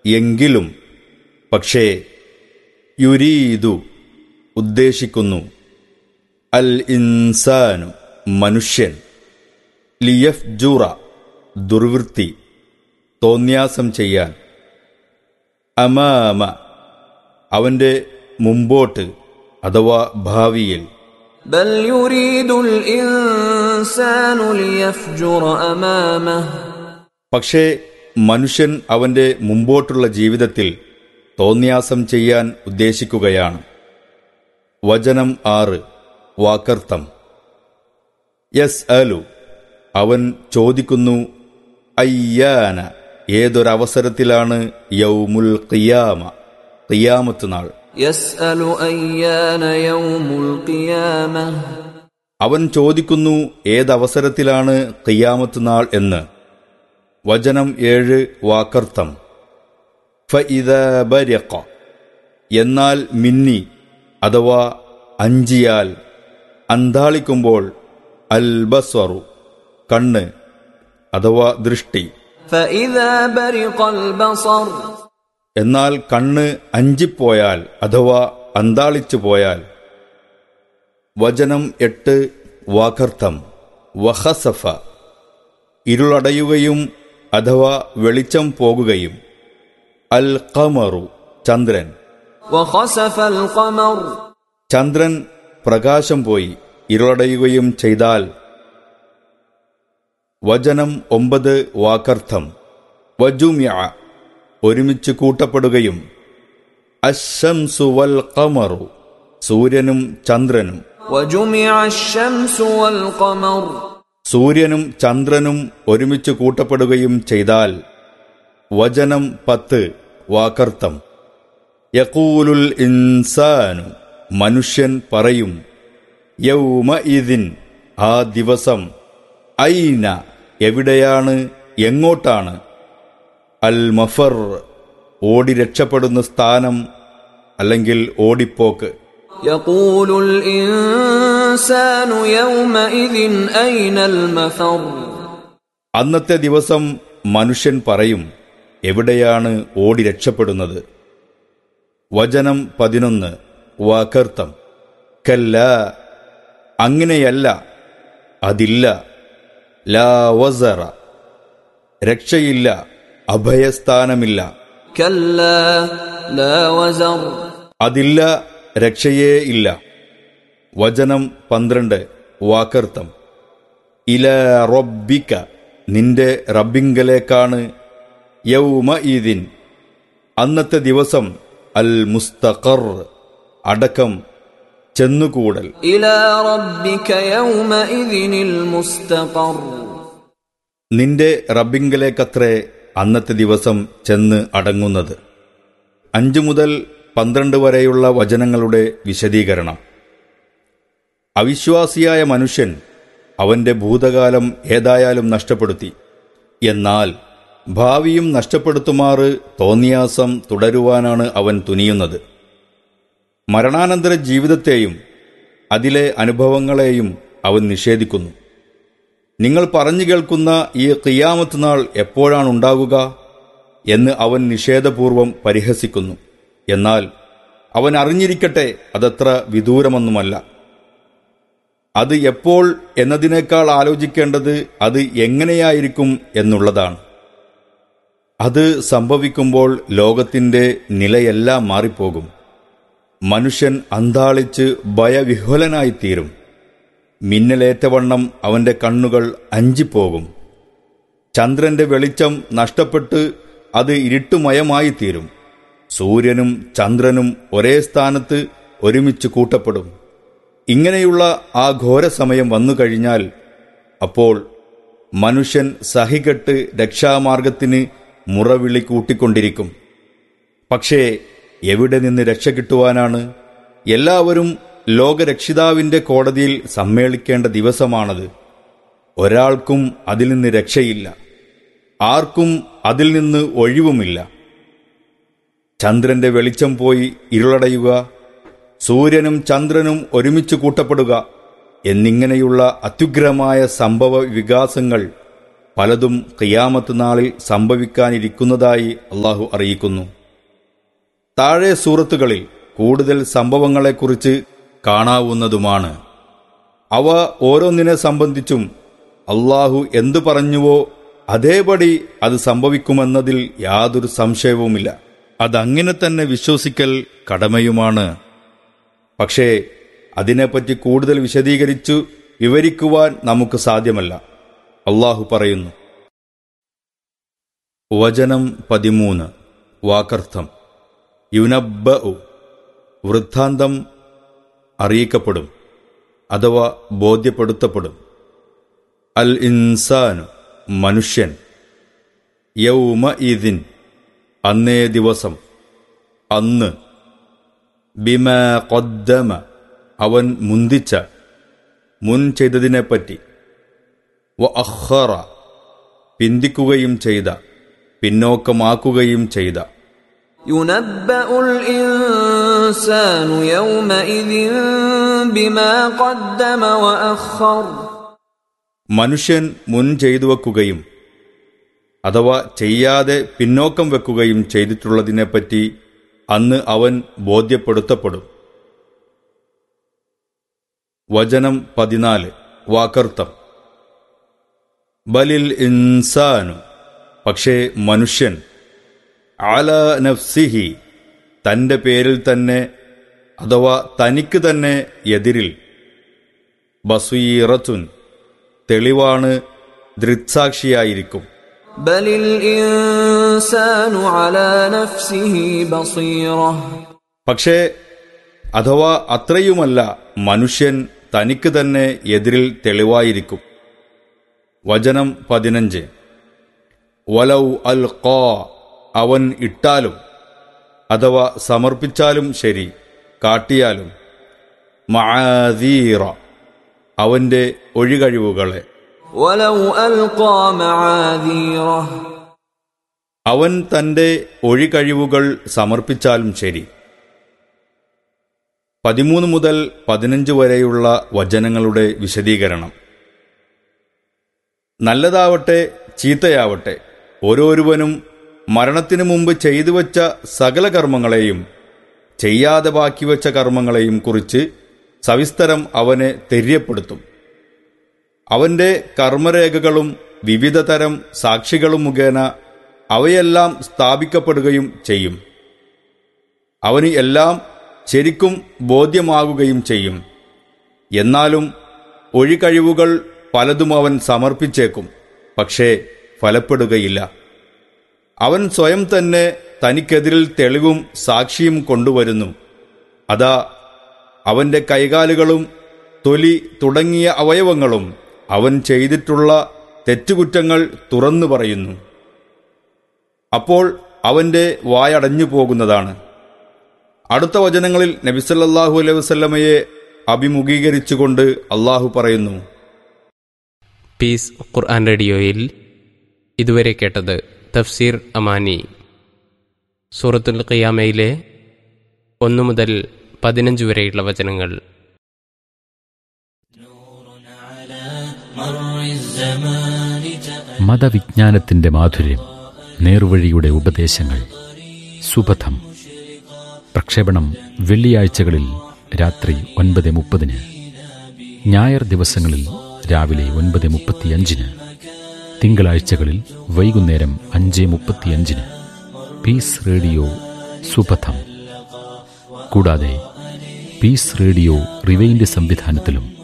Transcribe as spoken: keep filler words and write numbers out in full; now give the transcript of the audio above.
എങ്കിലും, പക്ഷേ, യുരീദു ഉദ്ദേശിക്കുന്നു, അൽ ഇൻസാനു മനുഷ്യൻ, ലിയഫ്ജുറ ദുർവൃത്തി തോന്യാസം ചെയ്യാൻ, അമാമ അവന്റെ മുമ്പോട്ട് അഥവാ ഭാവിയിൽ, ബൽ യുരീദുൽ ഇൻസാനു ലിയഫ്ജുറ അമാമഹ് പക്ഷേ മനുഷ്യൻ അവന്റെ മുമ്പോട്ടുള്ള ജീവിതത്തിൽ തോന്യാസം ചെയ്യാൻ ഉദ്ദേശിക്കുകയാണ്. വചനം ആറ്, വാക്കർത്ഥം. യസ് അലു അവൻ ചോദിക്കുന്നു, അയ്യാന ഏതൊരവസരത്തിലാണ്, യൗമുൽ ഖിയാമ ഖിയാമത്ത് നാൾ. യസ്അലു അയ്യാന യൗമുൽ ഖിയാമഹ് അവൻ ചോദിക്കുന്നു ഏതവസരത്തിലാണ് ഖിയാമത്ത് നാൾ എന്ന്. വചനം ഏഴ്, വാക്കർത്ഥം. ഫഇദാ ബരിഖ എന്നാൽ മിന്നി അഥവാ അഞ്ചിയാൽ, അന്താളിക്കുമ്പോൾ, അൽ ബസ്വറു കണ്ണ് അഥവാ ദൃഷ്ടി. ഫഇദാ ബരിഖൽ ബസർ എന്നാൽ കണ്ണ് അഞ്ചിപ്പോയാൽ അഥവാ അന്താളിച്ചു പോയാൽ. വചനം എട്ട്, വാക്കർത്ഥം. വഖസഫ ഇരുളടയുകയും അഥവാ വെളിച്ചം പോകുകയും, അൽ ഖമറു ചന്ദ്രൻ. വഖസഫൽ ഖമർ ചന്ദ്രൻ പ്രകാശം പോയി ഇരുളടയുകയും ചെയ്താൽ. വചനം ഒമ്പത്, വാക്കർത്ഥം. വജുമിഅ ഒരുമിച്ച് കൂട്ടപ്പെടുകയും, അശ്ശംസു വൽ ഖമറു സൂര്യനും ചന്ദ്രനും. വജുമിഅ അശ്ശംസു വൽ ഖമർ സൂര്യനും ചന്ദ്രനും ഒരുമിച്ച് കൂട്ടപ്പെടുകയും ചെയ്താൽ. വചനം പത്ത്, വാക്കർത്ഥം. യഖൂലുൽ ഇൻസാനു മനുഷ്യൻ പറയും, യൗമഇദിൻ ആ ദിവസം, ഐന എവിടെയാണ്, എങ്ങോട്ടാണ്, അൽ മഫർ ഓടി രക്ഷപ്പെടുന്ന സ്ഥാനം അല്ലെങ്കിൽ ഓടിപ്പോക്ക്. യഖൂലുൽ ഇൻസാനു യൗമഇദിൻ ഐനൽ മഫർ അന്നത്തെ ദിവസം മനുഷ്യൻ പറയും, എവിടെയാണ് ഓടി രക്ഷപ്പെടുന്നത്. വചനം പതിനൊന്ന്, വാക്കർത്ഥം. കല്ല അങ്ങനെയല്ല, അതില്ല, ലാ വസറ രക്ഷയില്ല, അഭയസ്ഥാനമില്ല. കല്ലാ ലാ വസർ അതില്ല, രക്ഷയേ ഇല്ല. വചനം പന്ത്രണ്ട്, വാക്കർത്ഥം. ഇലാ റബ്ബിക നിന്റെ റബ്ബിങ്കലേക്കാണ്, യൗമഇദിൻ അന്നത്തെ ദിവസം, അൽ മുസ്തഖർ അടക്കം, ചെന്നുകൂടൽ. ഇലാ റബ്ബിക യൗമഇദിനിൽ മുസ്തഖർ നിന്റെ റബ്ബിങ്കലേക്കത്രേ അന്നത്തെ ദിവസം ചെന്ന് അടങ്ങുന്നത്. അഞ്ചു മുതൽ പന്ത്രണ്ട് വരെയുള്ള വചനങ്ങളുടെ വിശദീകരണം. അവിശ്വാസിയായ മനുഷ്യൻ അവന്റെ ഭൂതകാലം ഏതായാലും നഷ്ടപ്പെടുത്തി. എന്നാൽ ഭാവിയും നഷ്ടപ്പെടുത്തുമാറ് തോന്നിയാസം തുടരുവാനാണ് അവൻ തുനിയുന്നത്. മരണാനന്തര ജീവിതത്തെയും അതിലെ അനുഭവങ്ങളെയും അവൻ നിഷേധിക്കുന്നു. നിങ്ങൾ പറഞ്ഞു കേൾക്കുന്ന ഈ ഖിയാമത്ത് നാൾ എപ്പോഴാണുണ്ടാകുക എന്ന് അവൻ നിഷേധപൂർവം പരിഹസിക്കുന്നു. എന്നാൽ അവൻ അറിഞ്ഞിരിക്കട്ടെ, അതത്ര വിദൂരമൊന്നുമല്ല. അത് എപ്പോൾ എന്നതിനേക്കാൾ ആലോചിക്കേണ്ടത് അത് എങ്ങനെയായിരിക്കും എന്നുള്ളതാണ്. അത് സംഭവിക്കുമ്പോൾ ലോകത്തിന്റെ നിലയെല്ലാം മാറിപ്പോകും. മനുഷ്യൻ അന്താളിച്ച് ഭയവിഹ്വലനായിത്തീരും. മിന്നലേറ്റവണ്ണം അവന്റെ കണ്ണുകൾ അഞ്ചിപ്പോകും. ചന്ദ്രന്റെ വെളിച്ചം നഷ്ടപ്പെട്ട് അത് ഇരുട്ടുമയമായിത്തീരും. സൂര്യനും ചന്ദ്രനും ഒരേ സ്ഥാനത്ത് ഒരുമിച്ച് കൂട്ടപ്പെടും. ഇങ്ങനെയുള്ള ആ ഘോരസമയം വന്നു കഴിഞ്ഞാൽ അപ്പോൾ മനുഷ്യൻ സഹികെട്ട് രക്ഷാമാർഗത്തിന് മുറവിളി കൂട്ടിക്കൊണ്ടിരിക്കും. പക്ഷേ എവിടെ നിന്ന് രക്ഷ കിട്ടുവാനാണ്? എല്ലാവരും ലോകരക്ഷിതാവിന്റെ കോടതിയിൽ സമ്മേളിക്കേണ്ട ദിവസമാണത്. ഒരാൾക്കും അതിൽ നിന്ന് രക്ഷയില്ല, ആർക്കും അതിൽ നിന്ന് ഒഴിവുമില്ല. ചന്ദ്രന്റെ വെളിച്ചം പോയി ഇരുളടയുക, സൂര്യനും ചന്ദ്രനും ഒരുമിച്ച് കൂട്ടപ്പെടുക എന്നിങ്ങനെയുള്ള അത്യുഗ്രമായ സംഭവ വികാസങ്ങൾ പലതും ഖിയാമത്ത് നാളിൽ സംഭവിക്കാനിരിക്കുന്നതായി അള്ളാഹു അറിയിക്കുന്നു. താഴെ സൂറത്തുകളിൽ കൂടുതൽ സംഭവങ്ങളെക്കുറിച്ച് കാണാവുന്നതുമാണ്. അവ ഓരോന്നിനെ സംബന്ധിച്ചും അള്ളാഹു എന്തു പറഞ്ഞുവോ അതേപടി അത് സംഭവിക്കുമെന്നതിൽ യാതൊരു സംശയവുമില്ല. അതങ്ങനെ തന്നെ വിശ്വസിക്കൽ കടമയുമാണ്. പക്ഷേ അതിനെപ്പറ്റി കൂടുതൽ വിശദീകരിച്ചു വിവരിക്കുവാൻ നമുക്ക് സാധ്യമല്ല. അള്ളാഹു പറയുന്നു, വചനം പതിമൂന്ന്, വാക്കർത്ഥം. യുനബ്ബഉ, വൃത്താന്തം അറിയിക്കപ്പെടും അഥവാ ബോധ്യപ്പെടുത്തപ്പെടും. അൽ ഇൻസാനു, മനുഷ്യൻ. യൗമ ഇദിൻ, അന്നേ ദിവസം, അന്ന്. ബിമാ ഖദ്ദമ, അവൻ മുന്തിച്ച, മുൻ ചെയ്തതിനെപ്പറ്റി. വ അഖറ, പിന്തിക്കുകയും ചെയ്ത, പിന്നോക്കമാക്കുകയും ചെയ്ത. യുനബ്ബഉൽ ഇൻസാനു യൗമഇദിൻ ബിമാ ഖദ്ദമ വ അഖറ, മനുഷ്യൻ മുൻ ചെയ്തു വെക്കുകയും അഥവാ ചെയ്യാതെ പിന്നോക്കം വെക്കുകയും ചെയ്തിട്ടുള്ളതിനെപ്പറ്റി അന്ന് അവൻ ബോധ്യപ്പെടുത്തപ്പെടും. വചനം പതിനാല്, വാക്കർത്ഥം. ബലിൽ ഇൻസാനു, പക്ഷേ മനുഷ്യൻ. അലാ നഫ്സിഹി, തന്റെ പേരിൽ തന്നെ അഥവാ തനിക്ക് തന്നെ എതിരിൽ. ബസീറത്തുൻ, തെളിവാണ്, ദൃക്സാക്ഷിയായിരിക്കും. ബലിൽ ഇൻസാനു അലാ നഫ്സിഹി ബസീറ, പക്ഷേ അഥവാ അത്രയുമല്ല, മനുഷ്യൻ തനിക്ക് തന്നെ എതിരിൽ തെളിവായിരിക്കും. വചനം പതിനഞ്ച്, വലൗ അൽഖാ, അവൻ ഇട്ടാലും അഥവാ സമർപ്പിച്ചാലും ശരി, കാട്ടിയാലും. മആദീറ, അവന്റെ ഒഴികഴിവുകളെ. വലൗ അൽഖാ മആദീറ, അവൻ തന്റെ ഒഴികഴിവുകൾ സമർപ്പിച്ചാലും ശരി. പതിമൂന്ന് മുതൽ പതിനഞ്ച് വരെയുള്ള വചനങ്ങളുടെ വിശദീകരണം. നല്ലതാവട്ടെ ചീത്തയാവട്ടെ, ഓരോരുവനും മരണത്തിനു മുമ്പ് ചെയ്തു വച്ച സകല കർമ്മങ്ങളെയും ചെയ്യാതെ ബാക്കിവെച്ച കർമ്മങ്ങളെയും കുറിച്ച് സവിസ്തരം അവനെ തെര്യപ്പെടുത്തും. അവന്റെ കർമ്മരേഖകളും വിവിധ തരം സാക്ഷികളും മുഖേന അവയെല്ലാം സ്ഥാപിക്കപ്പെടുകയും ചെയ്യും. അവന് എല്ലാം ശരിക്കും ബോധ്യമാകുകയും ചെയ്യും. എന്നാലും ഒഴികഴിവുകൾ പലതും അവൻ സമർപ്പിച്ചേക്കും, പക്ഷേ ഫലപ്പെടുകയില്ല. അവൻ സ്വയം തന്നെ തനിക്കെതിരിൽ തെളിവും സാക്ഷിയും കൊണ്ടുവരുന്നു. അതാ അവന്റെ കൈകാലുകളും തൊലി തുടങ്ങിയ അവയവങ്ങളും അവൻ ചെയ്തിട്ടുള്ള തെറ്റുകുറ്റങ്ങൾ തുറന്നു പറയുന്നു. അപ്പോൾ അവന്റെ വായടഞ്ഞു പോകുന്നതാണ്. അടുത്ത വചനങ്ങളിൽ നബി സല്ലല്ലാഹു അലൈഹി വസല്ലമയെ അഭിമുഖീകരിച്ചുകൊണ്ട് അള്ളാഹു പറയുന്നു, പീസ് ഖുർആൻ റേഡിയോയിൽ ഇതുവരെ കേട്ടത് തഫ്സീർ അമാനി. സൂറത്തുൽ ഖിയാമയിലെ ഒന്നു മുതൽ പതിനഞ്ച് വരെയുള്ള വചനങ്ങൾ. മതവിജ്ഞാനത്തിന്റെ മാധുര്യം, നേർവഴിയുടെ ഉപദേശങ്ങൾ. സുബധം പ്രക്ഷേപണം വെള്ളിയാഴ്ചകളിൽ രാത്രി ഒൻപത് മുപ്പതിന്, ഞായർ ദിവസങ്ങളിൽ രാവിലെ ഒൻപത് മുപ്പത്തിയഞ്ചിന്, തിങ്കളാഴ്ചകളിൽ വൈകുന്നേരം അഞ്ച് മുപ്പത്തിയഞ്ചിന്. Piece radio സുബധം. കൂടാതെ പീസ് റേഡിയോ റിവൈൻഡ് സംവിധാനത്തിലും